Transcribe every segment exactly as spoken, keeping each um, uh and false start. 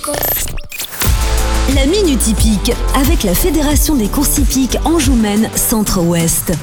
La Minute Hippique avec la Fédération des courses hippiques Anjou-Maine Centre-Ouest.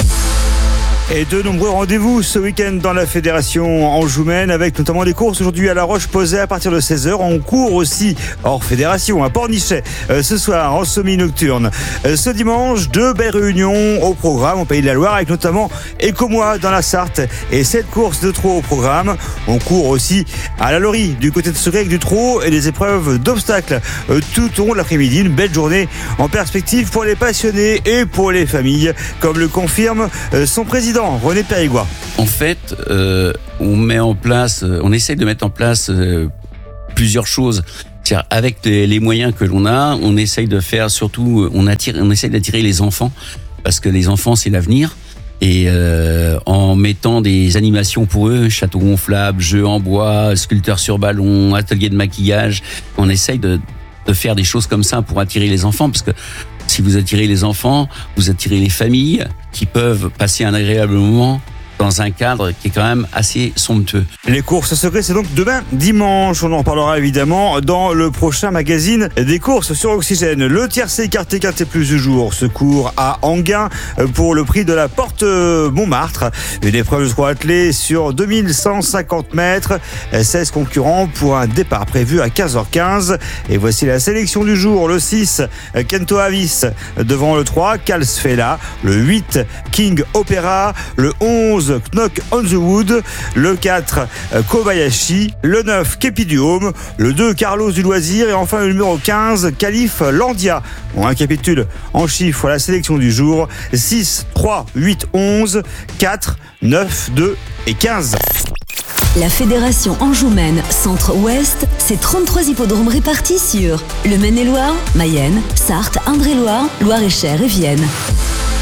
Et de nombreux rendez-vous ce week-end dans la Fédération Anjou-Maine avec notamment des courses aujourd'hui à La Roche-Posay à partir de seize heures. On court aussi hors fédération à Pornichet euh, ce soir en semi-nocturne. Euh, ce dimanche, deux belles réunions au programme au Pays de la Loire avec notamment Écomois dans la Sarthe et sept courses de trot au programme. On court aussi à la Laurie du côté de Serré avec du trot et des épreuves d'obstacles euh, tout au long de l'après-midi. Une belle journée en perspective pour les passionnés et pour les familles comme le confirme euh, son président René Périgua. En fait, euh, on met en place, on essaie de mettre en place euh, plusieurs choses. C'est-à-dire, avec les, les moyens que l'on a, on essaye de faire surtout, on attire, on essaye d'attirer les enfants parce que les enfants c'est l'avenir. Et euh, en mettant des animations pour eux, château gonflable, jeux en bois, sculpteurs sur ballon, atelier de maquillage, on essaye de, de faire des choses comme ça pour attirer les enfants parce que si vous attirez les enfants, vous attirez les familles qui peuvent passer un agréable moment dans un cadre qui est quand même assez somptueux. Les courses secrètes, c'est donc demain dimanche. On en parlera évidemment dans le prochain magazine des courses sur Oxygène. Le tiercé écarté quinté plus du jour se court à Anguin pour le prix de la Porte Montmartre. Une épreuve de trot attelé sur deux mille cent cinquante mètres. seize concurrents pour un départ prévu à quinze heures quinze. Et voici la sélection du jour. Le six, Kento Avis devant le trois, Calsfella. Le huit, King Opera. Le onze, Knock on the Wood, le quatre, Kobayashi, le neuf, Kepiduome, le deux, Carlos du Loisir et enfin le numéro quinze, Calif Landia. On récapitule en chiffres la sélection du jour: six, trois, huit, onze, quatre, neuf, deux et quinze. La Fédération Anjou-Maine Centre-Ouest, c'est trente-trois hippodromes répartis sur le Maine-et-Loire, Mayenne, Sarthe, Indre-et-Loire, Loire-et-Cher et Vienne.